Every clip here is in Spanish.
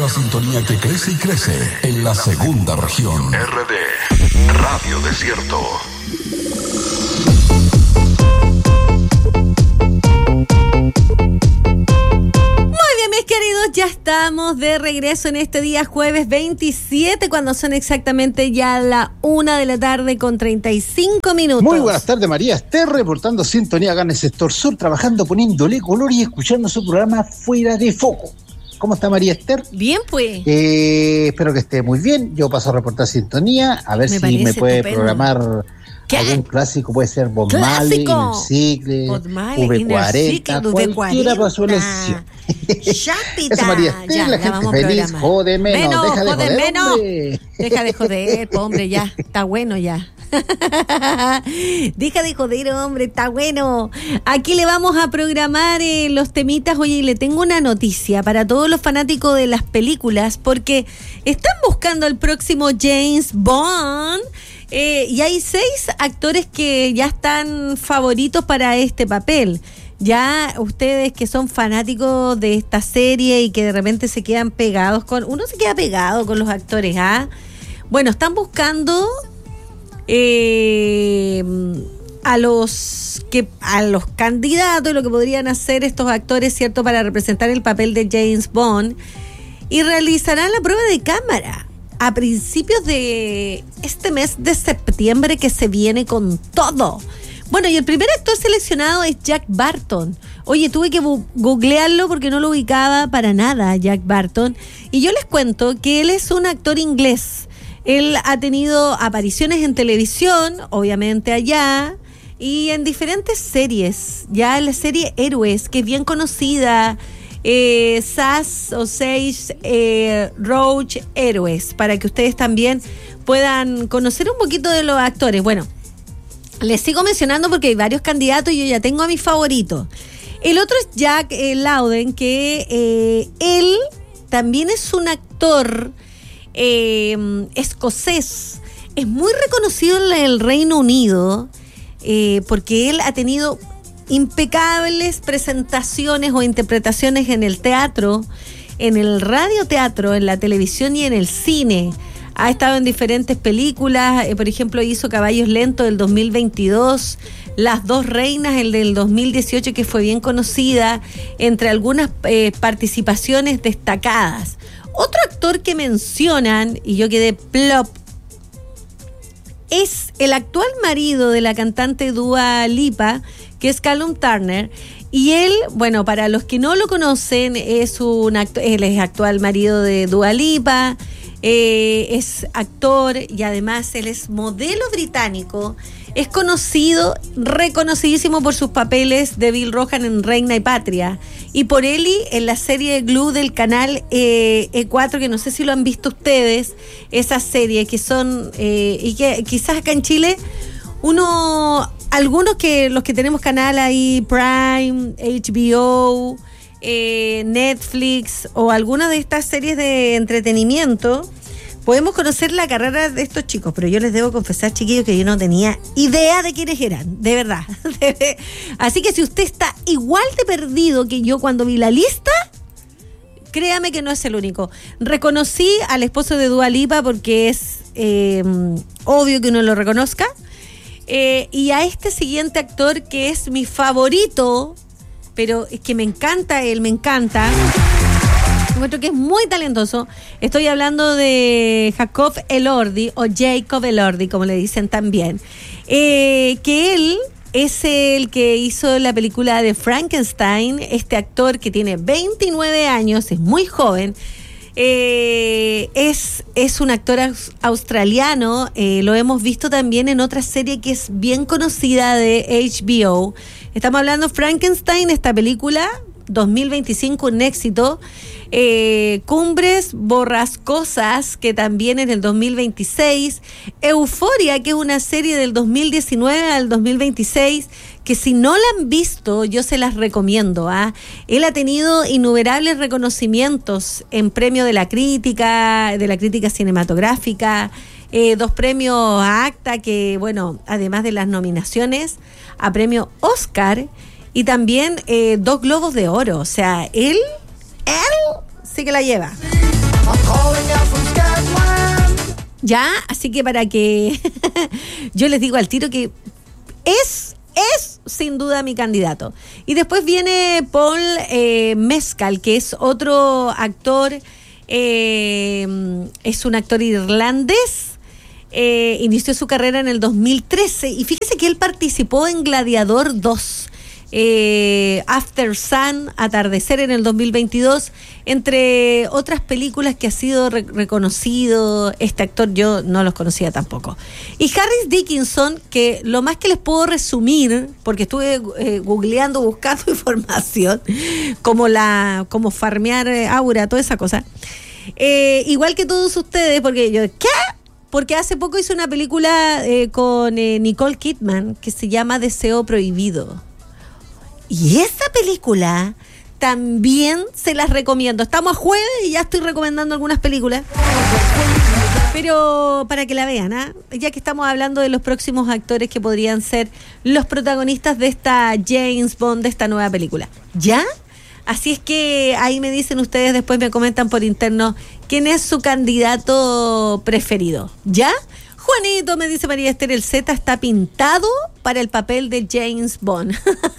la sintonía que crece y crece en la segunda región. RD Radio Desierto. Mis queridos, ya estamos de regreso en este día jueves 27, cuando son exactamente ya la 1:00 con 35 minutos. Muy buenas tardes, María Esther, reportando sintonía acá en el sector sur, trabajando, poniéndole color y escuchando su programa Fuera de Foco. ¿Cómo está María Esther? Bien, pues. Espero que esté muy bien. Yo paso a reportar sintonía, a ver si me puede estupendo. Programar algún clásico, puede ser Bob Marley, Inner Cicle, V40, cualquiera para su elección. Eso, María Esther, ya, la gente feliz, jode menos, deja de joder, hombre. Deja de joder, hombre, ya, está bueno ya. Deja de joder, hombre, está bueno. Aquí le vamos a programar los temitas. Oye, y le tengo una noticia para todos los fanáticos de las películas, porque están buscando el próximo James Bond. Y hay 6 actores que ya están favoritos para este papel. Ya ustedes que son fanáticos de esta serie y que de repente se quedan pegados uno se queda pegado con los actores, ¿ah? Bueno, están buscando a los candidatos y lo que podrían hacer estos actores, ¿cierto?, para representar el papel de James Bond, y realizarán la prueba de cámara a principios de este mes de septiembre, que se viene con todo. Bueno, y el primer actor seleccionado es Jack Barton. Oye, tuve que googlearlo porque no lo ubicaba para nada, Jack Barton. Y yo les cuento que él es un actor inglés. Él ha tenido apariciones en televisión, obviamente allá, y en diferentes series. Ya en la serie Héroes, que es bien conocida, SAS o Sage Roach Héroes, para que ustedes también puedan conocer un poquito de los actores. Bueno, les sigo mencionando porque hay varios candidatos y yo ya tengo a mis favoritos. El otro es Jack Lowden, que él también es un actor escocés. Es muy reconocido en el Reino Unido porque él ha tenido impecables presentaciones o interpretaciones en el teatro, en el radioteatro, en la televisión y en el cine. Ha estado en diferentes películas, por ejemplo, hizo Caballos Lentos del 2022, Las Dos Reinas, el del 2018, que fue bien conocida, entre algunas participaciones destacadas. Otro actor que mencionan, y yo quedé plop, es el actual marido de la cantante Dua Lipa, que es Callum Turner. Y él, bueno, para los que no lo conocen, él es actual marido de Dua Lipa, es actor y además él es modelo británico. Es conocido, reconocidísimo por sus papeles de Bill Rohan en Reina y Patria, y por Ellie en la serie Glue del canal E4, que no sé si lo han visto ustedes, esa serie que son, y que quizás acá en Chile, algunos que los que tenemos canal ahí, Prime, HBO, Netflix o alguna de estas series de entretenimiento, podemos conocer la carrera de estos chicos, pero yo les debo confesar, chiquillos, que yo no tenía idea de quiénes eran, de verdad. Así que si usted está igual de perdido que yo cuando vi la lista, créame que no es el único. Reconocí al esposo de Dua Lipa porque es obvio que uno lo reconozca, y a este siguiente actor que es mi favorito, pero es que me encanta él, me encanta. Encuentro que es muy talentoso. Estoy hablando de Jacob Elordi, o Jacob Elordi, como le dicen también. Que él es el que hizo la película de Frankenstein. Este actor que tiene 29 años, es muy joven. Es un actor australiano. Lo hemos visto también en otra serie que es bien conocida de HBO. Estamos hablando de Frankenstein, esta película 2025, un éxito. Cumbres Borrascosas, que también en el 2026. Euforia, que es una serie del 2019 al 2026, que si no la han visto, yo se las recomiendo. Él ha tenido innumerables reconocimientos en premio de la crítica cinematográfica, 2 premios a ACTA, que bueno, además de las nominaciones a premio Oscar, y también 2 Globos de Oro. O sea, él sí que la lleva. Ya, así que para que yo les digo al tiro que es sin duda mi candidato. Y después viene Paul Mescal, que es otro actor, es un actor irlandés, inició su carrera en el 2013 y fíjese que él participó en Gladiador 2, After Sun, Atardecer en el 2022, entre otras películas que ha sido reconocido. Este actor yo no los conocía tampoco. Y Harris Dickinson, que lo más que les puedo resumir, porque estuve googleando, buscando información, como farmear aura, toda esa cosa, igual que todos ustedes, porque yo, ¿qué? Porque hace poco hice una película con Nicole Kidman que se llama Deseo Prohibido. Y esa película también se las recomiendo. Estamos a jueves y ya estoy recomendando algunas películas. Pero para que la vean, ya que estamos hablando de los próximos actores que podrían ser los protagonistas de esta James Bond, de esta nueva película. ¿Ya? Así es que ahí me dicen ustedes, después me comentan por interno, ¿quién es su candidato preferido? ¿Ya? Juanito, me dice María Esther, el Z está pintado para el papel de James Bond.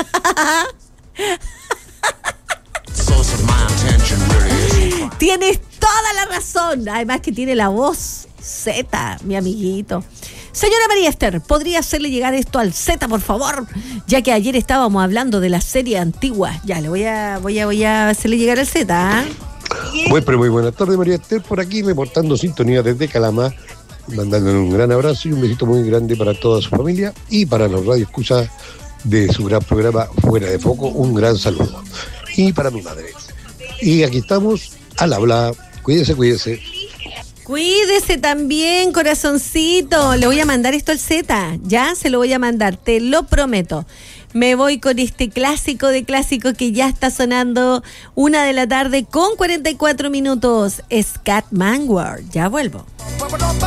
Tienes toda la razón. Además que tiene la voz Z, mi amiguito. Señora María Esther, ¿podría hacerle llegar esto al Z, por favor? Ya que ayer estábamos hablando de la serie antigua. Ya, le voy a hacerle llegar al Z. Muy buenas tardes, María Esther, por aquí reportando sintonía desde Calama, mandándole un gran abrazo y un besito muy grande para toda su familia y para los radioescuchas de su gran programa Fuera de Foco, un gran saludo. Y para mi madre. Y aquí estamos al habla. Cuídese. Cuídese también, corazoncito. Le voy a mandar esto al Z. Ya se lo voy a mandar, te lo prometo. Me voy con este clásico de clásicos que ya está sonando 1:00 p.m. con 44 minutos. Scott Manward. Ya vuelvo.